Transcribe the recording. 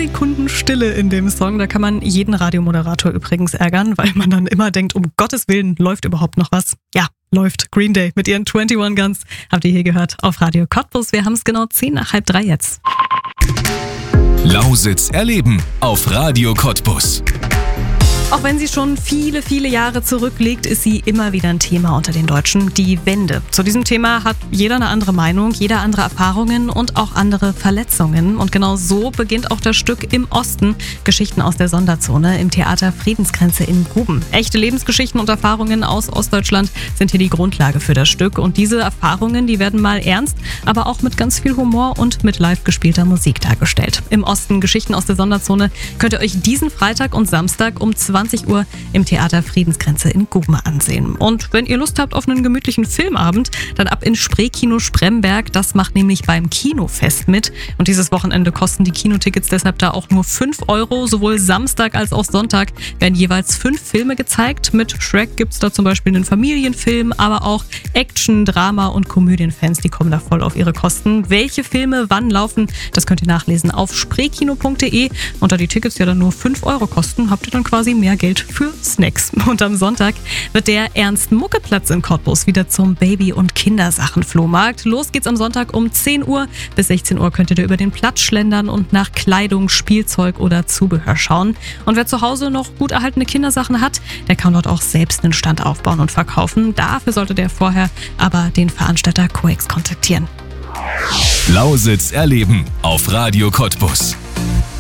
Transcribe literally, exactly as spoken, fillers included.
Sekunden Stille in dem Song. Da kann man jeden Radiomoderator übrigens ärgern, weil man dann immer denkt, um Gottes Willen, läuft überhaupt noch was? Ja, läuft. Green Day mit ihren einundzwanzig Guns. Habt ihr hier gehört auf Radio Cottbus. Wir haben es genau zehn nach halb drei jetzt. Lausitz erleben auf Radio Cottbus. Auch wenn sie schon viele, viele Jahre zurückliegt, ist sie immer wieder ein Thema unter den Deutschen, die Wende. Zu diesem Thema hat jeder eine andere Meinung, jeder andere Erfahrungen und auch andere Verletzungen. Und genau so beginnt auch das Stück Im Osten, Geschichten aus der Sonderzone im Theater Friedensgrenze in Guben. Echte Lebensgeschichten und Erfahrungen aus Ostdeutschland sind hier die Grundlage für das Stück. Und diese Erfahrungen, die werden mal ernst, aber auch mit ganz viel Humor und mit live gespielter Musik dargestellt. Im Osten, Geschichten aus der Sonderzone könnt ihr euch diesen Freitag und Samstag um zwanzig Uhr im Theater Friedensgrenze in Guben ansehen. Und wenn ihr Lust habt auf einen gemütlichen Filmabend, dann ab ins Spreekino Spremberg. Das macht nämlich beim Kinofest mit. Und dieses Wochenende kosten die Kinotickets deshalb da auch nur fünf Euro. Sowohl Samstag als auch Sonntag werden jeweils fünf Filme gezeigt. Mit Shrek gibt's da zum Beispiel einen Familienfilm, aber auch Action, Drama und Komödienfans, die kommen da voll auf ihre Kosten. Welche Filme wann laufen, das könnt ihr nachlesen auf spreekino punkt de. Und da die Tickets ja dann nur fünf Euro kosten, habt ihr dann quasi mehr Geld für Snacks. Und am Sonntag wird der Ernst-Mucke-Platz in Cottbus wieder zum Baby- und Kindersachen-Flohmarkt. Los geht's am Sonntag um zehn Uhr. Bis sechzehn Uhr könnt ihr da über den Platz schlendern und nach Kleidung, Spielzeug oder Zubehör schauen. Und wer zu Hause noch gut erhaltene Kindersachen hat, der kann dort auch selbst einen Stand aufbauen und verkaufen. Dafür sollte der vorher aber den Veranstalter Coex kontaktieren. Lausitz erleben auf Radio Cottbus.